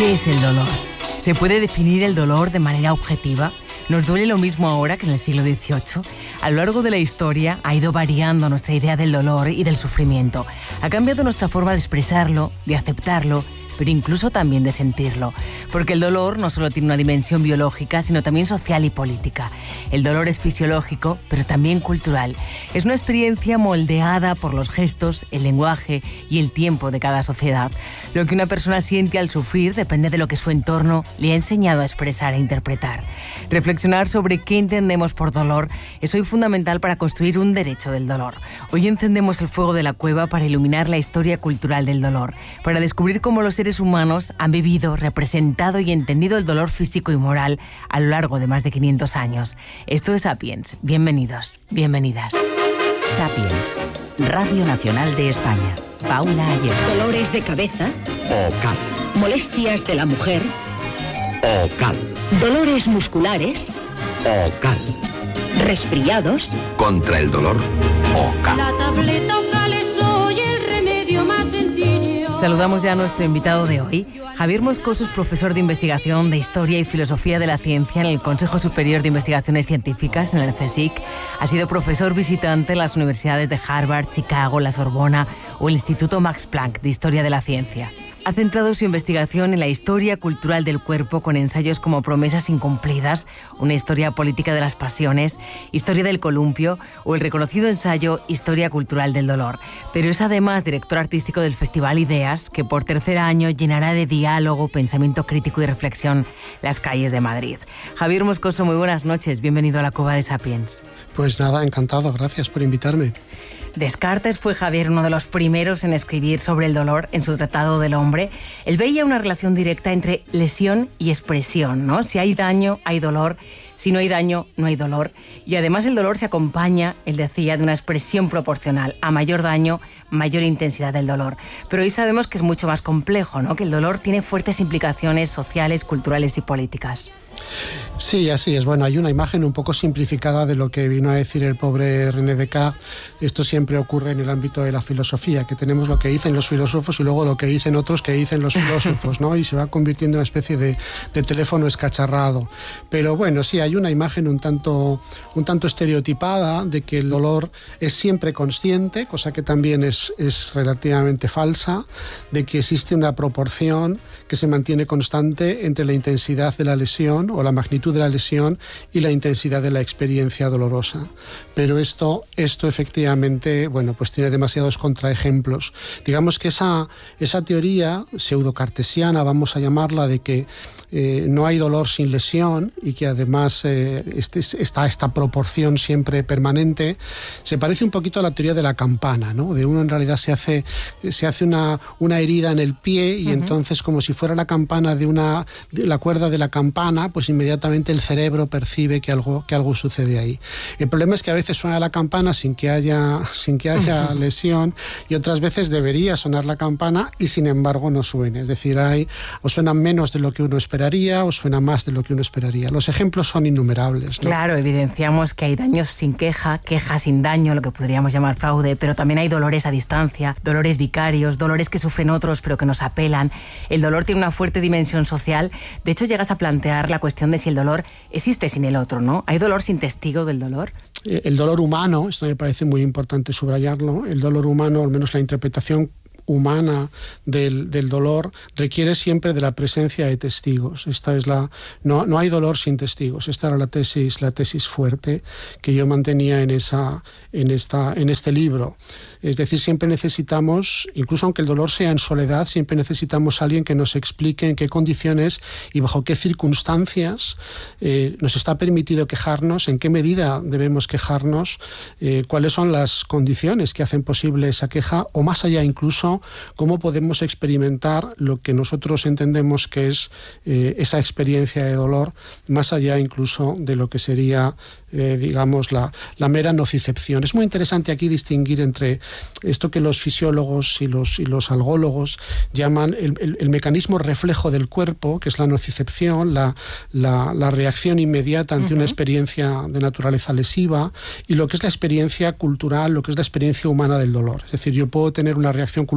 ¿Qué es el dolor? ¿Se puede definir el dolor de manera objetiva? ¿Nos duele lo mismo ahora que en el siglo XVIII? A lo largo de la historia ha ido variando nuestra idea del dolor y del sufrimiento. Ha cambiado nuestra forma de expresarlo, de aceptarlo, pero incluso también de sentirlo. Porque el dolor no solo tiene una dimensión biológica, sino también social y política. El dolor es fisiológico, pero también cultural. Es una experiencia moldeada por los gestos, el lenguaje y el tiempo de cada sociedad. Lo que una persona siente al sufrir depende de lo que su entorno le ha enseñado a expresar e interpretar. Reflexionar sobre qué entendemos por dolor es hoy fundamental para construir un derecho del dolor. Hoy encendemos el fuego de la cueva para iluminar la historia cultural del dolor, para descubrir cómo los seres humanos han vivido, representado y entendido el dolor físico y moral a lo largo de más de 500 años. Esto es Sapiens. Bienvenidos, bienvenidas. Sapiens, Radio Nacional de España. Paula Ayer. Dolores de cabeza. OCAL. Molestias de la mujer. OCAL. Dolores musculares. OCAL. Resfriados. Contra el dolor, OCAL. La tableta OCAL es hoy el remedio más sencillo. Saludamos ya a nuestro invitado de hoy. Javier Moscoso es profesor de investigación de Historia y Filosofía de la Ciencia en el Consejo Superior de Investigaciones Científicas, en el CSIC. Ha sido profesor visitante en las universidades de Harvard, Chicago, la Sorbona o el Instituto Max Planck de Historia de la Ciencia. Ha centrado su investigación en la historia cultural del cuerpo con ensayos como Promesas incumplidas, una historia política de las pasiones, Historia del columpio o el reconocido ensayo Historia cultural del dolor. Pero es además director artístico del Festival Ideas, que por tercer año llenará de diálogo, pensamiento crítico y reflexión las calles de Madrid. Javier Moscoso, muy buenas noches. Bienvenido a la Cueva de Sapiens. Pues nada, encantado. Gracias por invitarme. Descartes fue, Javier, uno de los primeros en escribir sobre el dolor en su Tratado del Hombre. Él veía una relación directa entre lesión y expresión, ¿no? Si hay daño, hay dolor. Si no hay daño, no hay dolor. Y además el dolor se acompaña, él decía, de una expresión proporcional. A mayor daño, mayor intensidad del dolor. Pero hoy sabemos que es mucho más complejo, ¿no? Que el dolor tiene fuertes implicaciones sociales, culturales y políticas. Sí, así es. Bueno, hay una imagen un poco simplificada de lo que vino a decir el pobre René Descartes. Esto siempre ocurre en el ámbito de la filosofía, que tenemos lo que dicen los filósofos y luego lo que dicen otros que dicen los filósofos, ¿no? Y se va convirtiendo en una especie de teléfono escacharrado. Pero bueno, sí, hay una imagen un tanto estereotipada de que el dolor es siempre consciente, cosa que también es relativamente falsa, de que existe una proporción que se mantiene constante entre la intensidad de la lesión o la magnitud de la lesión y la intensidad de la experiencia dolorosa. Pero esto efectivamente, bueno, pues tiene demasiados contraejemplos. Digamos que esa teoría pseudocartesiana, vamos a llamarla, de que no hay dolor sin lesión y que además está esta proporción siempre permanente, se parece un poquito a la teoría de la campana, ¿no? De uno en realidad se hace una herida en el pie y entonces, como si fuera la campana de la cuerda de la campana, pues inmediatamente el cerebro percibe que algo sucede ahí. El problema es que a veces suena la campana sin que haya lesión, y otras veces debería sonar la campana y sin embargo no suene. Es decir, o suena menos de lo que uno esperaría o suena más de lo que uno esperaría. Los ejemplos son innumerables, ¿no? Claro, evidenciamos que hay daños sin queja sin daño, lo que podríamos llamar fraude, pero también hay dolores a distancia, dolores vicarios, dolores que sufren otros pero que nos apelan. El dolor tiene una fuerte dimensión social. De hecho, llegas a plantear la cuestión de si el dolor existe sin el otro, ¿no? ¿Hay dolor sin testigo del dolor? El dolor humano, esto me parece muy importante subrayarlo, el dolor humano, al menos la interpretación humana del dolor, requiere siempre de la presencia de testigos. No hay dolor sin testigos. Esta era la tesis fuerte que yo mantenía en este libro. Es decir, siempre necesitamos, incluso aunque el dolor sea en soledad, siempre necesitamos a alguien que nos explique en qué condiciones y bajo qué circunstancias nos está permitido quejarnos, en qué medida debemos quejarnos, cuáles son las condiciones que hacen posible esa queja, o más allá incluso, cómo podemos experimentar lo que nosotros entendemos que es esa experiencia de dolor, más allá incluso de lo que sería digamos, la mera nocicepción. Es muy interesante aquí distinguir entre esto que los fisiólogos y los algólogos llaman el mecanismo reflejo del cuerpo, que es la nocicepción, la reacción inmediata ante una experiencia de naturaleza lesiva, y lo que es la experiencia cultural, lo que es la experiencia humana del dolor. Es decir, yo puedo tener una reacción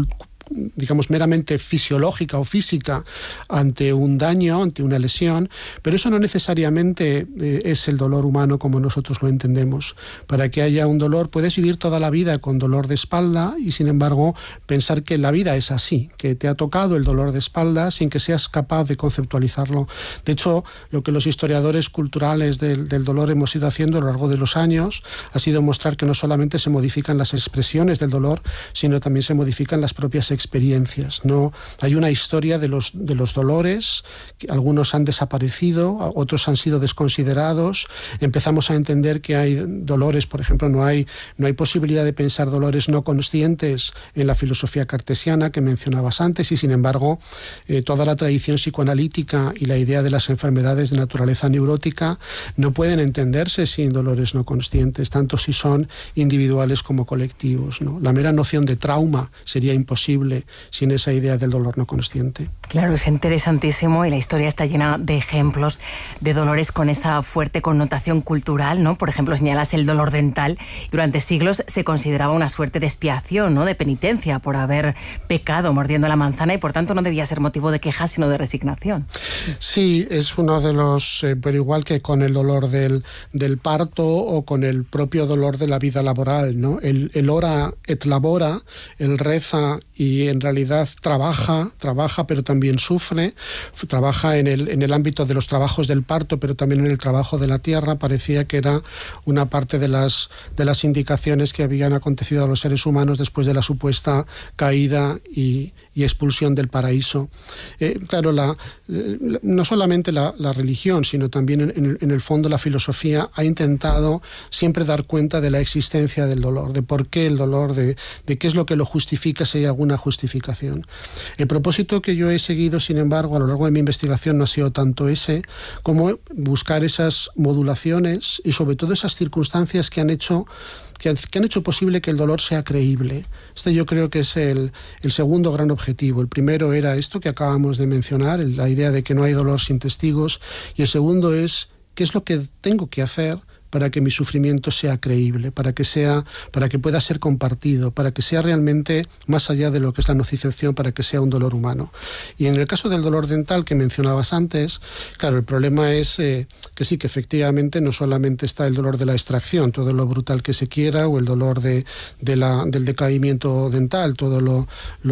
digamos, meramente fisiológica o física ante un daño, ante una lesión, pero eso no necesariamente es el dolor humano como nosotros lo entendemos. Para que haya un dolor, puedes vivir toda la vida con dolor de espalda y, sin embargo, pensar que la vida es así, que te ha tocado el dolor de espalda sin que seas capaz de conceptualizarlo. De hecho, lo que los historiadores culturales del dolor hemos ido haciendo a lo largo de los años ha sido mostrar que no solamente se modifican las expresiones del dolor, sino también se modifican las propias experiencias. No hay una historia de los dolores, que algunos han desaparecido, otros han sido desconsiderados. Empezamos a entender que hay dolores, por ejemplo, no hay posibilidad de pensar dolores no conscientes en la filosofía cartesiana que mencionabas antes, y sin embargo toda la tradición psicoanalítica y la idea de las enfermedades de naturaleza neurótica no pueden entenderse sin dolores no conscientes, tanto si son individuales como colectivos, ¿no? La mera noción de trauma sería imposible sin esa idea del dolor no consciente. Claro, es interesantísimo y la historia está llena de ejemplos de dolores con esa fuerte connotación cultural, ¿no? Por ejemplo, señalas el dolor dental. Durante siglos se consideraba una suerte de expiación, ¿no? De penitencia por haber pecado mordiendo la manzana y por tanto no debía ser motivo de queja sino de resignación. Sí, es uno de los, pero igual que con el dolor del parto o con el propio dolor de la vida laboral, ¿no? El ora et labora, el reza y en realidad trabaja, pero también sufre, trabaja en el ámbito de los trabajos del parto, pero también en el trabajo de la tierra. Parecía que era una parte de las indicaciones que habían acontecido a los seres humanos después de la supuesta caída y expulsión del paraíso. Claro, no solamente la religión, sino también en el fondo la filosofía ha intentado siempre dar cuenta de la existencia del dolor, de por qué el dolor, de qué es lo que lo justifica, si hay alguna justificación. El propósito que yo he seguido, sin embargo, a lo largo de mi investigación no ha sido tanto ese, como buscar esas modulaciones y sobre todo esas circunstancias que han hecho posible que el dolor sea creíble. Este yo creo que es el segundo gran objetivo. El primero era esto que acabamos de mencionar, la idea de que no hay dolor sin testigos, y el segundo es qué es lo que tengo que hacer para que mi sufrimiento sea creíble, para que pueda ser compartido, para que sea realmente más allá de lo que es la nocicepción, para que sea un dolor humano. Y en el caso del dolor dental que mencionabas antes, claro, el problema es que sí, que efectivamente no solamente está el dolor de la extracción, todo lo brutal que se quiera, o el dolor del decaimiento dental, todo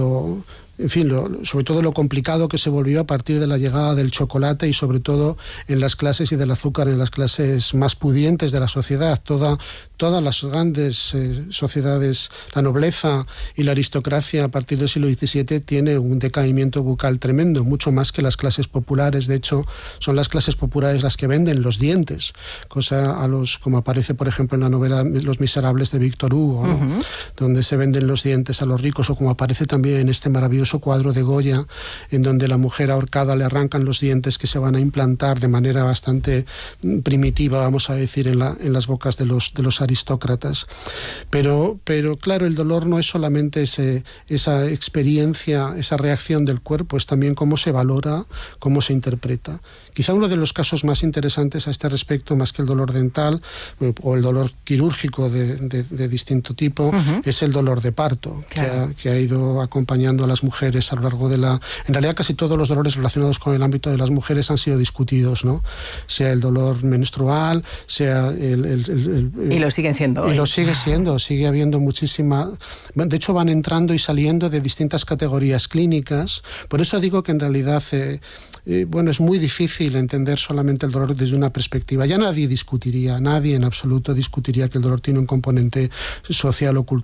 en fin, sobre todo lo complicado que se volvió a partir de la llegada del chocolate y sobre todo en las clases y del azúcar en las clases más pudientes de la sociedad. Todas las grandes sociedades, la nobleza y la aristocracia a partir del siglo XVII tiene un decaimiento bucal tremendo, mucho más que las clases populares. De hecho, son las clases populares las que venden los dientes, cosa como aparece, por ejemplo, en la novela Los Miserables de Víctor Hugo, ¿no? Uh-huh. Donde se venden los dientes a los ricos, o como aparece también en este maravilloso cuadro de Goya, en donde la mujer ahorcada le arrancan los dientes que se van a implantar de manera bastante primitiva, vamos a decir, en las bocas de los aristócratas. Pero claro, el dolor no es solamente esa experiencia, esa reacción del cuerpo, es también cómo se valora, cómo se interpreta. Quizá uno de los casos más interesantes a este respecto, más que el dolor dental o el dolor quirúrgico de distinto tipo, uh-huh, es el dolor de parto, claro, que ha ido acompañando a las mujeres a lo largo de la... En realidad casi todos los dolores relacionados con el ámbito de las mujeres han sido discutidos, ¿no? Sea el dolor menstrual, sea y lo siguen siendo hoy. Y lo sigue siendo, sigue habiendo muchísima... De hecho van entrando y saliendo de distintas categorías clínicas. Por eso digo que en realidad es muy difícil entender solamente el dolor desde una perspectiva. Ya nadie en absoluto discutiría que el dolor tiene un componente social o cultural.